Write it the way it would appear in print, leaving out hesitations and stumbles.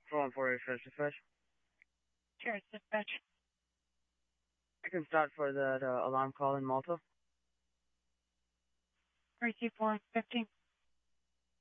414 First Dispatch. Cheers, dispatch. I can start for that alarm call in Malta. 32415.